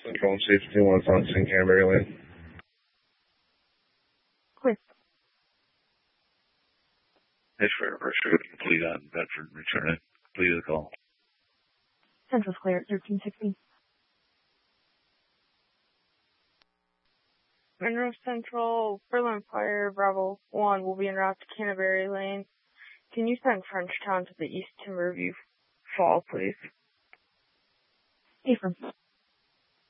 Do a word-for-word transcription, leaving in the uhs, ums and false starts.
Central and Safety one on Saint Canterbury Lane. Clear. Hey, Fair Pressure, complete on Bedford, returning. Completed the call. Central's clear at thirteen sixty. Monroe Central, Berlin Fire, Bravo one will be en route to Canterbury Lane. Can you send Frenchtown to the East Timberview Fall, please? Affirm.